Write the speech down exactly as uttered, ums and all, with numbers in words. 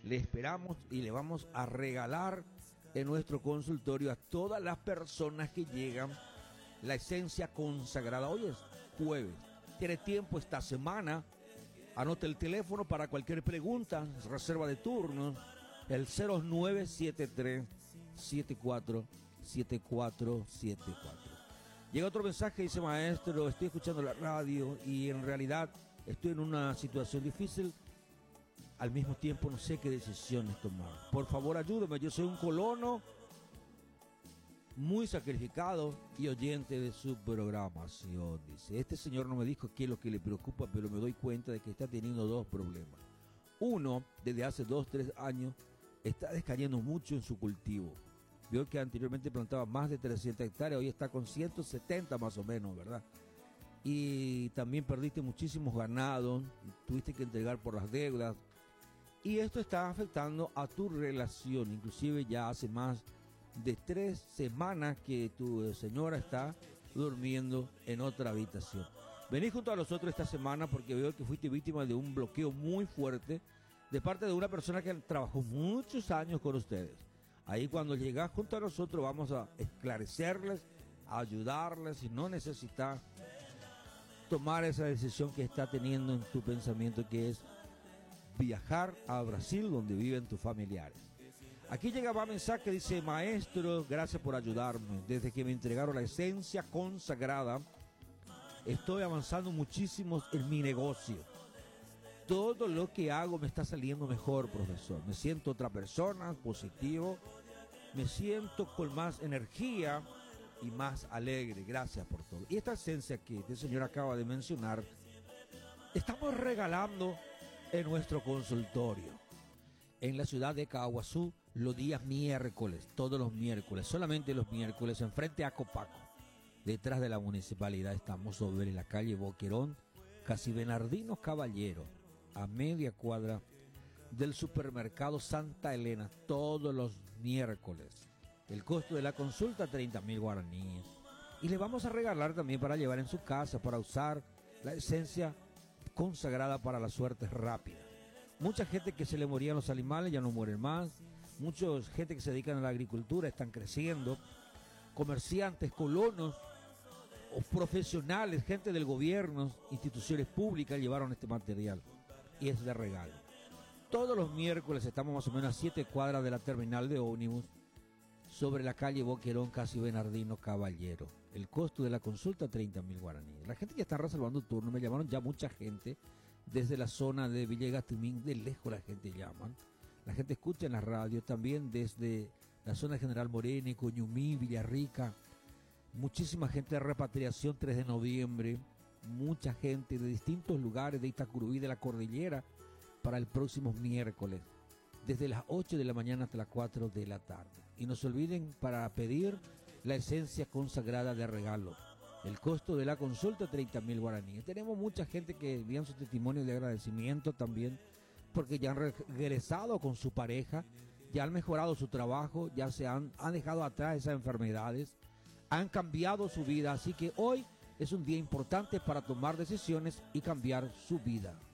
Le esperamos y le vamos a regalar en nuestro consultorio a todas las personas que llegan la esencia consagrada. Hoy es jueves, tiene tiempo esta semana. Anote el teléfono para cualquier pregunta, reserva de turno, el cero nueve siete tres siete cuatro siete cuatro siete cuatro. Llega otro mensaje, dice: maestro, estoy escuchando la radio y en realidad estoy en una situación difícil. Al mismo tiempo no sé qué decisiones tomar. Por favor, ayúdame. Yo soy un colono muy sacrificado y oyente de su programación. Dice, este señor no me dijo qué es lo que le preocupa, pero me doy cuenta de que está teniendo dos problemas. Uno, desde hace dos, tres años, está descayendo mucho en su cultivo. Vio que anteriormente plantaba más de trescientas hectáreas, hoy está con ciento setenta más o menos, ¿verdad? Y también perdiste muchísimos ganados, tuviste que entregar por las deudas. Y esto está afectando a tu relación. Inclusive ya hace más de tres semanas que tu señora está durmiendo en otra habitación. Vení junto a nosotros esta semana porque veo que fuiste víctima de un bloqueo muy fuerte de parte de una persona que trabajó muchos años con ustedes. Ahí cuando llegás junto a nosotros vamos a esclarecerles, a ayudarles si no necesitas tomar esa decisión que está teniendo en tu pensamiento, que es viajar a Brasil donde viven tus familiares. Aquí llegaba un mensaje que dice: maestro, gracias por ayudarme. Desde que me entregaron la esencia consagrada, estoy avanzando muchísimo en mi negocio. Todo lo que hago me está saliendo mejor, profesor. Me siento otra persona, positivo. Me siento con más energía y más alegre. Gracias por todo. Y esta esencia que este señor acaba de mencionar, estamos regalando en nuestro consultorio en la ciudad de Caguazú los días miércoles, todos los miércoles, solamente los miércoles, enfrente a Copaco, detrás de la municipalidad. Estamos sobre la calle Boquerón, casi Bernardino Caballero, a media cuadra del supermercado Santa Elena, todos los miércoles. El costo de la consulta, treinta mil guaraníes. Y le vamos a regalar también para llevar en su casa, para usar la esencia consagrada para la suerte rápida. Mucha gente que se le morían los animales ya no mueren más. Mucha gente que se dedican a la agricultura están creciendo. Comerciantes, colonos o profesionales, gente del gobierno, instituciones públicas llevaron este material y es de regalo. Todos los miércoles estamos más o menos a siete cuadras de la terminal de ómnibus, sobre la calle Boquerón, casi Bernardino Caballero. El costo de la consulta, treinta mil guaraníes. La gente ya está reservando turno, me llamaron ya mucha gente desde la zona de Villegas Tumín, de lejos la gente llaman. La gente escucha en la radio también desde la zona de General Moreno, Coñumí, Villarrica. Muchísima gente de repatriación, tres de noviembre. Mucha gente de distintos lugares de Itacurubí, de la cordillera, para el próximo miércoles, desde las ocho de la mañana hasta las cuatro de la tarde. Y no se olviden para pedir la esencia consagrada de regalo. El costo de la consulta, treinta mil guaraníes. Tenemos mucha gente que envían sus testimonios de agradecimiento también, porque ya han regresado con su pareja, ya han mejorado su trabajo, ya se han, han dejado atrás esas enfermedades, han cambiado su vida. Así que hoy es un día importante para tomar decisiones y cambiar su vida.